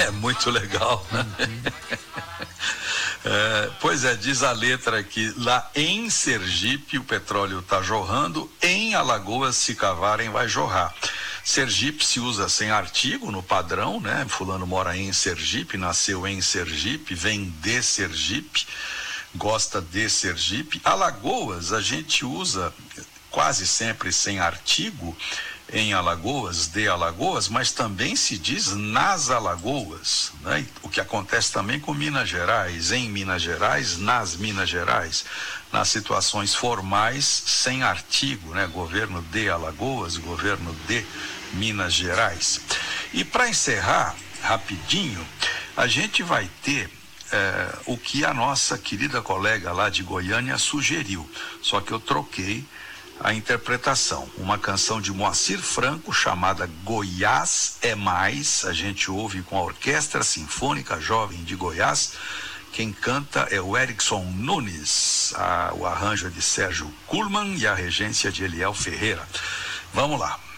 É muito legal, né? Pois é, diz a letra aqui, lá em Sergipe o petróleo está jorrando, em Alagoas se cavarem vai jorrar. Sergipe se usa sem artigo no padrão, né? Fulano mora em Sergipe, nasceu em Sergipe, vem de Sergipe, gosta de Sergipe. Alagoas a gente usa quase sempre sem artigo, em Alagoas, de Alagoas, mas também se diz nas Alagoas, né? O que acontece também com Minas Gerais, em Minas Gerais, nas Minas Gerais, nas situações formais, sem artigo, né? Governo de Alagoas, governo de Minas Gerais. E para encerrar, rapidinho, a gente vai ter o que a nossa querida colega lá de Goiânia sugeriu, só que eu troquei a interpretação, uma canção de Moacir Franco chamada Goiás é Mais, a gente ouve com a Orquestra Sinfônica Jovem de Goiás, quem canta é o Erickson Nunes, o arranjo é de Sérgio Kuhlmann e a regência de Eliel Ferreira. Vamos lá.